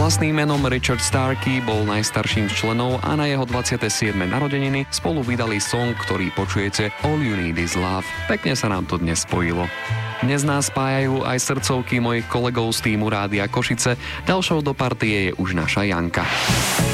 Vlastným menom Richard Starkey bol najstarším z členov a na jeho 27. narodeniny spolu vydali song, ktorý počujete, All You Need Is Love. Pekne sa nám to dnes spojilo. Dnes nás spájajú aj srdcovky mojich kolegov z týmu Rádia Košice. Ďalšou do partie je už naša Janka.